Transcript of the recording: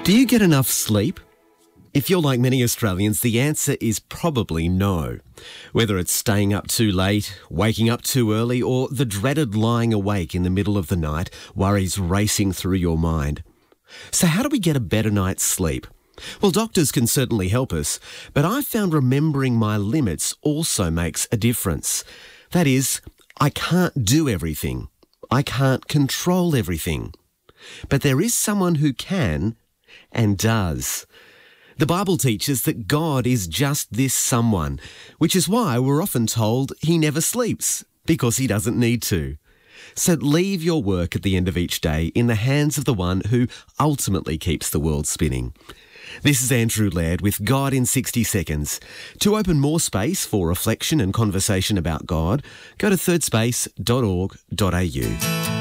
Do you get enough sleep? If you're like many Australians, the answer is probably no. Whether it's staying up too late, waking up too early, or the dreaded lying awake in the middle of the night, worries racing through your mind. So how do we get a better night's sleep? Well, doctors can certainly help us, but I've found remembering my limits also makes a difference. That is, I can't do everything. I can't control everything. But there is someone who can and does. The Bible teaches that God is just this someone, which is why we're often told he never sleeps, because he doesn't need to. So leave your work at the end of each day in the hands of the one who ultimately keeps the world spinning. This is Andrew Laird with God in 60 Seconds. To open more space for reflection and conversation about God, go to thirdspace.org.au.